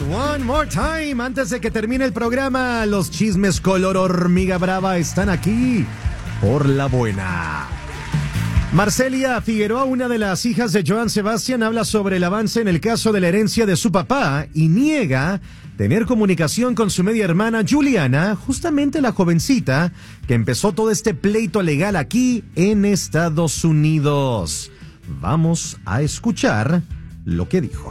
one more time. Antes de que termine el programa, los chismes color hormiga brava están aquí por la buena. Marcelia Figueroa, una de las hijas de Joan Sebastián, habla sobre el avance en el caso de la herencia de su papá y niega tener comunicación con su media hermana Juliana, justamente la jovencita que empezó todo este pleito legal aquí en Estados Unidos. Vamos a escuchar lo que dijo.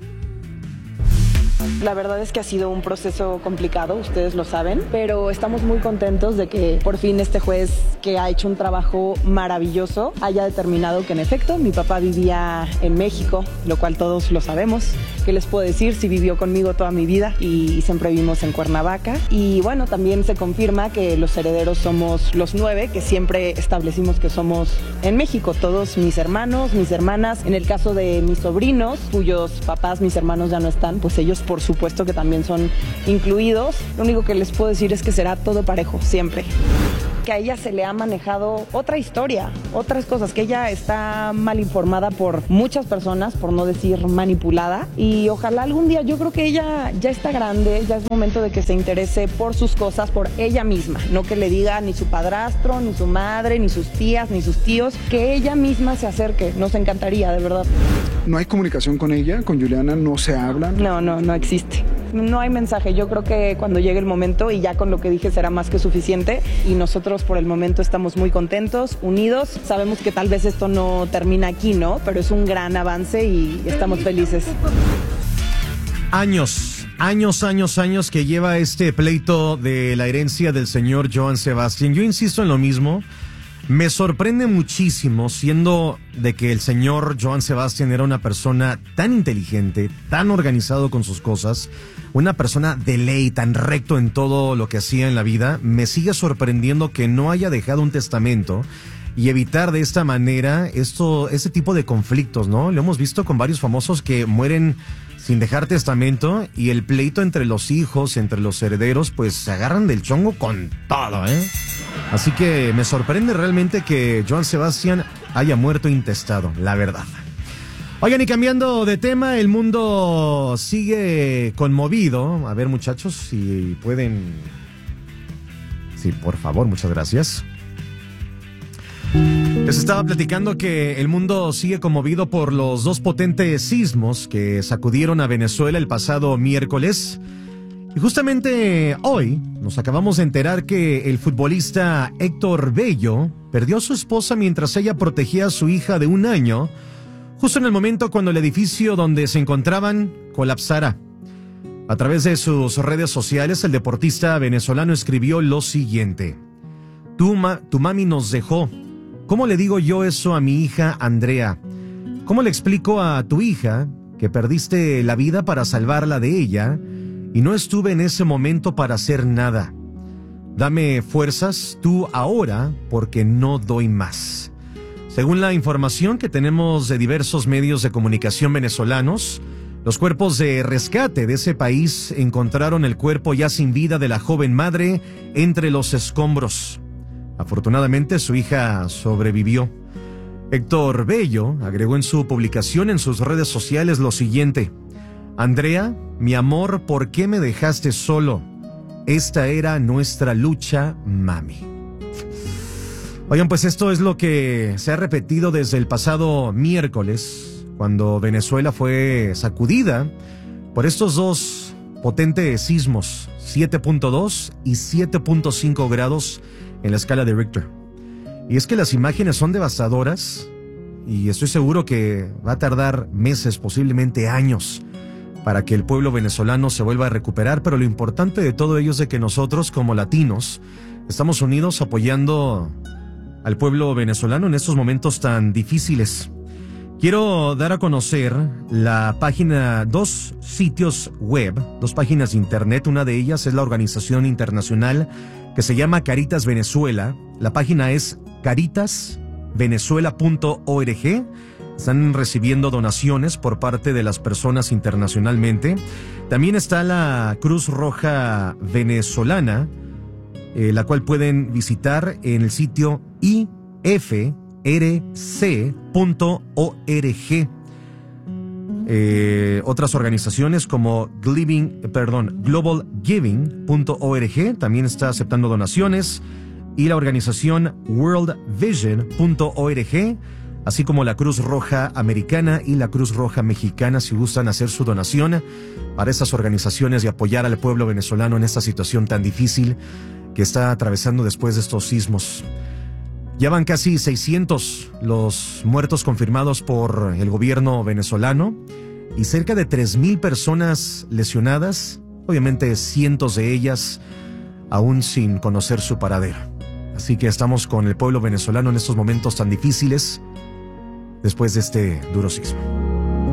La verdad es que ha sido un proceso complicado, ustedes lo saben, pero estamos muy contentos de que por fin este juez, que ha hecho un trabajo maravilloso, haya determinado que en efecto mi papá vivía en México, lo cual todos lo sabemos. ¿Qué les puedo decir? Sí, vivió conmigo toda mi vida y siempre vivimos en Cuernavaca. Y bueno, también se confirma que los herederos somos los 9, que siempre establecimos que somos en México, todos mis hermanos, mis hermanas. En el caso de mis sobrinos, cuyos papás, mis hermanos ya no están, pues ellos por supuesto que también son incluidos. Lo único que les puedo decir es que será todo parejo, siempre. Que a ella se le ha manejado otra historia, otras cosas, que ella está mal informada por muchas personas, por no decir manipulada, y ojalá algún día, yo creo que ella ya está grande, ya es momento de que se interese por sus cosas, por ella misma, no que le diga ni su padrastro, ni su madre, ni sus tías, ni sus tíos, que ella misma se acerque, nos encantaría, de verdad. ¿No hay comunicación con ella? ¿Con Juliana no se hablan? No existe. No hay mensaje, yo creo que cuando llegue el momento, y ya con lo que dije será más que suficiente, y nosotros por el momento estamos muy contentos, unidos, sabemos que tal vez esto no termina aquí, ¿no? Pero es un gran avance y estamos felices. Años que lleva este pleito de la herencia del señor Joan Sebastián. Yo insisto en lo mismo. Me sorprende muchísimo, siendo de que el señor Joan Sebastián era una persona tan inteligente, tan organizado con sus cosas, una persona de ley, tan recto en todo lo que hacía en la vida. Me sigue sorprendiendo que no haya dejado un testamento y evitar de esta manera este tipo de conflictos, ¿no? Lo hemos visto con varios famosos que mueren sin dejar testamento, y el pleito entre los hijos, entre los herederos, pues se agarran del chongo con todo, ¿eh? Así que me sorprende realmente que Joan Sebastián haya muerto intestado, la verdad. Oigan, y cambiando de tema, el mundo sigue conmovido. A ver, muchachos, si pueden... Sí, por favor, muchas gracias. Les estaba platicando que el mundo sigue conmovido por los dos potentes sismos que sacudieron a Venezuela el pasado miércoles. Y justamente hoy nos acabamos de enterar que el futbolista Héctor Bello perdió a su esposa mientras ella protegía a su hija de 1 año, justo en el momento cuando el edificio donde se encontraban colapsara. A través de sus redes sociales, el deportista venezolano escribió lo siguiente: tu mami nos dejó. ¿Cómo le digo yo eso a mi hija Andrea? ¿Cómo le explico a tu hija que perdiste la vida para salvarla de ella y no estuve en ese momento para hacer nada? Dame fuerzas tú ahora, porque no doy más. Según la información que tenemos de diversos medios de comunicación venezolanos, los cuerpos de rescate de ese país encontraron el cuerpo ya sin vida de la joven madre entre los escombros. Afortunadamente, su hija sobrevivió. Héctor Bello agregó en su publicación en sus redes sociales lo siguiente: Andrea, mi amor, ¿por qué me dejaste solo? Esta era nuestra lucha, mami. Oigan, pues esto es lo que se ha repetido desde el pasado miércoles, cuando Venezuela fue sacudida por estos dos potentes sismos, 7.2 y 7.5 grados en la escala de Richter. Y es que las imágenes son devastadoras y estoy seguro que va a tardar meses, posiblemente años, para que el pueblo venezolano se vuelva a recuperar, pero lo importante de todo ello es de que nosotros, como latinos, estamos unidos apoyando al pueblo venezolano en estos momentos tan difíciles. Quiero dar a conocer la página, 2 sitios web, 2 páginas de internet. Una de ellas es la organización internacional que se llama Caritas Venezuela. La página es caritasvenezuela.org. Están recibiendo donaciones por parte de las personas internacionalmente. También está la Cruz Roja Venezolana, la cual pueden visitar en el sitio ifrc.org. Otras organizaciones como globalgiving.org también está aceptando donaciones, y la organización worldvision.org, así como la Cruz Roja Americana y la Cruz Roja Mexicana, si gustan hacer su donación para esas organizaciones y apoyar al pueblo venezolano en esta situación tan difícil que está atravesando después de estos sismos. Ya van casi 600 los muertos confirmados por el gobierno venezolano y cerca de 3,000 personas lesionadas, obviamente cientos de ellas aún sin conocer su paradero. Así que estamos con el pueblo venezolano en estos momentos tan difíciles después de este duro sismo.